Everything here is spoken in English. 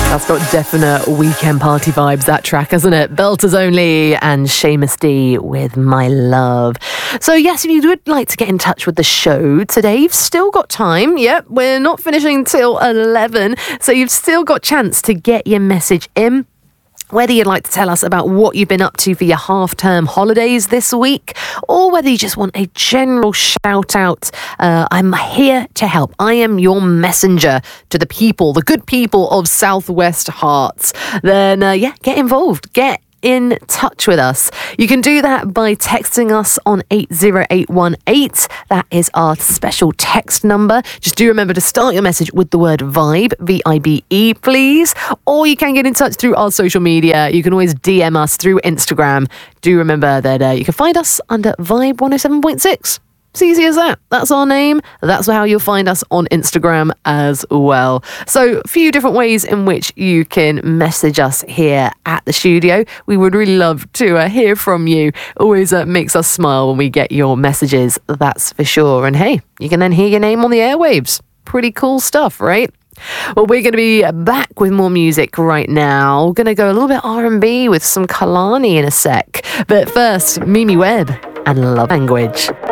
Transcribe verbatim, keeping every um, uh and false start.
That's got definite weekend party vibes, that track, hasn't it? Belters Only and Seamus D with My Love. So yes, if you would like to get in touch with the show today, you've still got time. Yep, we're not finishing till eleven, so you've still got chance to get your message in. Whether you'd like to tell us about what you've been up to for your half-term holidays this week, or whether you just want a general shout-out, uh, I'm here to help. I am your messenger to the people, the good people of Southwest Hearts. Then, uh, yeah, get involved. Get in touch with us. You can do that by texting us on eight zero eight one eight. That is our special text number. Just do remember to start your message with the word vibe, V I B E, please. Or you can get in touch through our social media. You can always D M us through Instagram. Do remember that uh, you can find us under Vibe one oh seven point six. It's easy as that. That's our name. That's how you'll find us on Instagram as well. So a few different ways in which you can message us here at the studio. We would really love to uh, hear from you. Always uh, makes us smile when we get your messages, that's for sure. And hey, you can then hear your name on the airwaves. Pretty cool stuff, right? Well, we're going to be back with more music right now. We're going to go a little bit R and B with some Kalani in a sec. But first, Mimi Webb and Love Language.